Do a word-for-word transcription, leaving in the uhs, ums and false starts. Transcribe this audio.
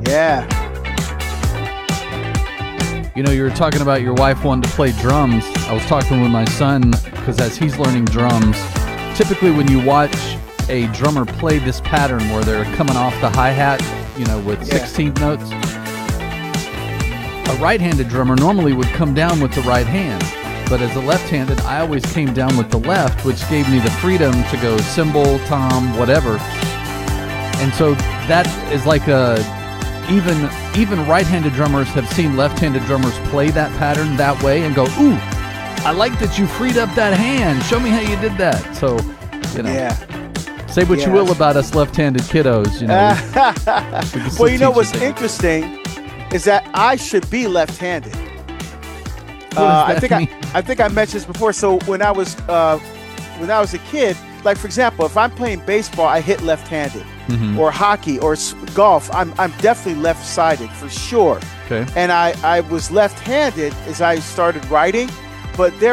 Yeah. You know, you were talking about your wife wanting to play drums. I was talking with my son because as he's learning drums, typically when you watch a drummer play this pattern where they're coming off the hi-hat, you know, with Yeah. sixteenth notes, a right-handed drummer normally would come down with the right hand. But as a left-handed, I always came down with the left, which gave me the freedom to go cymbal, tom, whatever. And so that is like a, even even right-handed drummers have seen left-handed drummers play that pattern that way and go, ooh, I like that you freed up that hand. Show me how you did that. So, you know, Yeah. say what Yeah. you will about us left-handed kiddos. You know, we- we can still Well, you know teach what's things. interesting is that I should be left-handed. What Uh, does I that think mean? I, I think I mentioned this before. So when I was uh, when I was a kid, like for example, if I'm playing baseball, I hit left-handed, Mhm. or hockey or s- golf. I'm I'm definitely left-sided for sure. Okay. And I I was left-handed as I started writing, but there